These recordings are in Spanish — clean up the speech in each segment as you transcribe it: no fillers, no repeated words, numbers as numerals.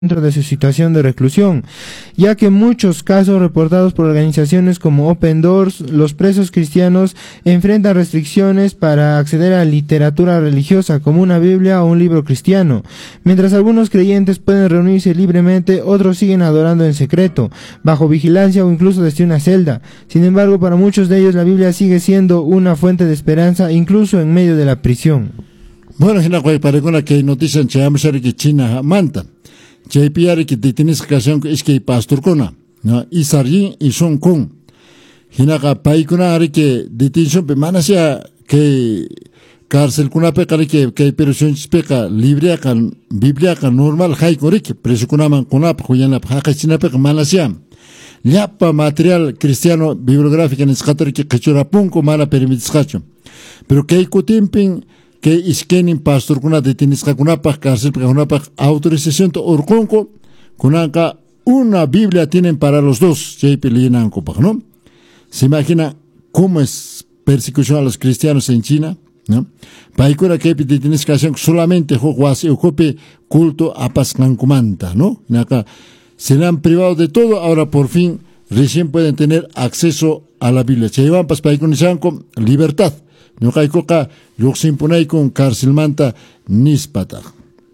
dentro de su situación de reclusión, ya que en muchos casos reportados por organizaciones como Open Doors, los presos cristianos enfrentan restricciones para acceder a literatura religiosa como una Biblia o un libro cristiano. Mientras algunos creyentes pueden reunirse libremente, otros siguen adorando en secreto, bajo vigilancia o incluso desde una celda. Sin embargo, para muchos de ellos la Biblia sigue siendo una fuente de esperanza, incluso en medio de la prisión. Bueno, hina paregona que notician chayamshari que China manta. Chaypiari que tienes ocasión es que pastor kona, no, Isaryin y Son Kung. Hinaka paikuna ari que detención pe manasia que cárcel kuna pe kari que prisión peka libre kan Biblia kan normal hay korik preso kuna man kuna pa kuyana pa china pe manasia. Liapa material cristiano bibliográfico en escatar que kachura punko mala permitiscacho. Pero que ikutimping que iskenin pastor kuna detinisca kuna pa cárcel kuna pa autorización to orconco kunanka una Biblia tienen para los dos chaypelinanco pa, ¿no? Se imagina cómo es persecución a los cristianos en China, ¿no? Paikura que detinisca solamente juguas y ocupe culto a pascancumanta, ¿no? Naka se le han privado de todo, ahora por fin recién pueden tener acceso a la Biblia. Chayvan pas paikunisanco libertad. No hay coca, yo simponay con carcelmanta nispata.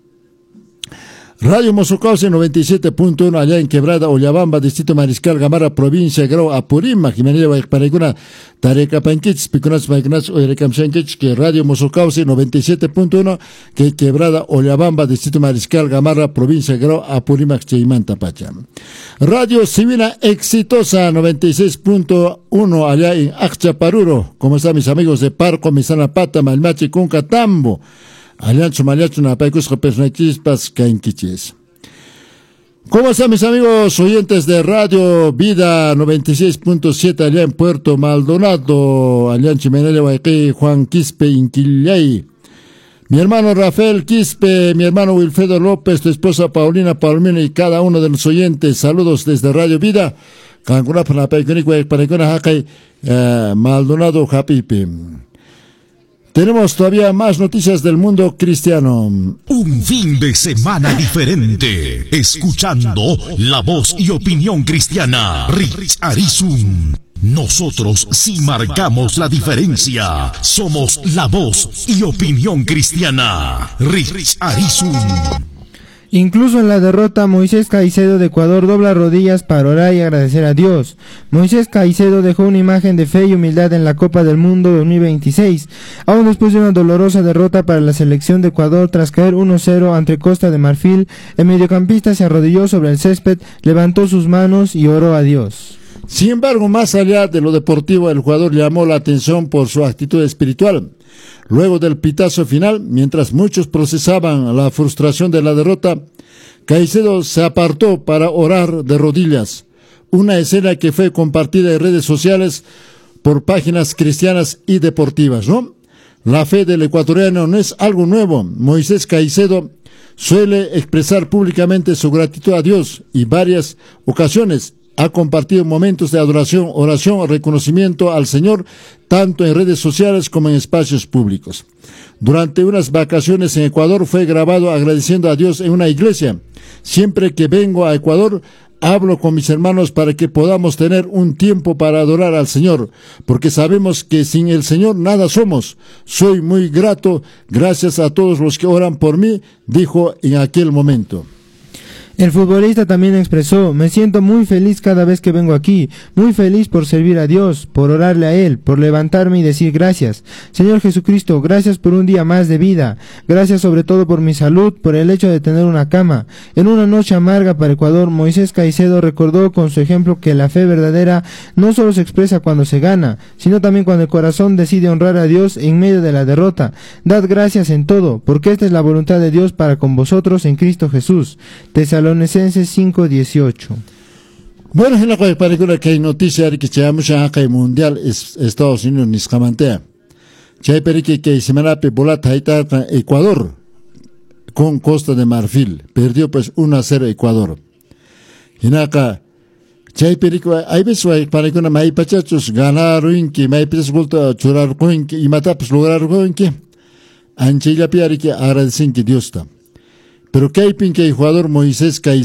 Radio Mosocauce 97.1 allá en Quebrada, Ollabamba, Distrito Mariscal, Gamara, Provincia, Grau, Apurímac, y manera para alguna tareca panquich, piconas, panquich, o recamsanquich, que Radio Mosocauce 97.1, que Quebrada, Ollabamba, Distrito Mariscal, Gamara, Provincia, Grau, Apurímac, Cheimanta, Pacha. Radio Civina Exitosa 96.1 allá en Axchaparuro. ¿Cómo están mis amigos de Parco, Misanapata, Malmachi, Cuncatambo? Aliancho Maliacho Napaycus Personachispas Cainquiches. ¿Cómo están mis amigos oyentes de Radio Vida 96.7 allá en Puerto Maldonado? Aliancho Menele Guayquí, Juan Quispe Inquillay. Mi hermano Rafael Quispe, mi hermano Wilfredo López, tu esposa Paulina Palomino y cada uno de los oyentes. Saludos desde Radio Vida. Maldonado Japipe. Tenemos todavía más noticias del mundo cristiano. Un fin de semana diferente, escuchando la voz y opinión cristiana. Riz Arizum. Nosotros sí marcamos la diferencia. Somos la voz y opinión cristiana. Riz Arizum. Incluso en la derrota, Moisés Caicedo de Ecuador dobla rodillas para orar y agradecer a Dios. Moisés Caicedo dejó una imagen de fe y humildad en la Copa del Mundo 2026, aún después de una dolorosa derrota para la selección de Ecuador tras caer 1-0 ante Costa de Marfil. El mediocampista se arrodilló sobre el césped, levantó sus manos y oró a Dios. Sin embargo, más allá de lo deportivo, el jugador llamó la atención por su actitud espiritual. Luego del pitazo final, mientras muchos procesaban la frustración de la derrota, Caicedo se apartó para orar de rodillas. Una escena que fue compartida en redes sociales por páginas cristianas y deportivas, ¿no? La fe del ecuatoriano no es algo nuevo. Moisés Caicedo suele expresar públicamente su gratitud a Dios y varias ocasiones ha compartido momentos de adoración, oración, reconocimiento al Señor, tanto en redes sociales como en espacios públicos. Durante unas vacaciones en Ecuador fue grabado agradeciendo a Dios en una iglesia. Siempre que vengo a Ecuador, hablo con mis hermanos para que podamos tener un tiempo para adorar al Señor, porque sabemos que sin el Señor nada somos. Soy muy grato, gracias a todos los que oran por mí, dijo en aquel momento. El futbolista también expresó: me siento muy feliz cada vez que vengo aquí, muy feliz por servir a Dios, por orarle a Él, por levantarme y decir gracias. Señor Jesucristo, gracias por un día más de vida, gracias sobre todo por mi salud, por el hecho de tener una cama. En una noche amarga para Ecuador, Moisés Caicedo recordó con su ejemplo que la fe verdadera no solo se expresa cuando se gana, sino también cuando el corazón decide honrar a Dios en medio de la derrota. Dad gracias en todo, porque esta es la voluntad de Dios para con vosotros en Cristo Jesús. Tesalonicenses 5:18. Bueno, en la película que hay noticia que se llama Shanghai Mundial Estados Unidos Niscamantea. Chay perique que semana pe bolata haita Ecuador con Costa de Marfil. Perdió pues 1-0 Ecuador. Y acá chay perique hay veces para que una mai pachachos ganaron que mai pachas vuelto a churar con y mata pues lograr con que anchilla piari que agradecen que Dios está. Pero que hay pin que el jugador Moisés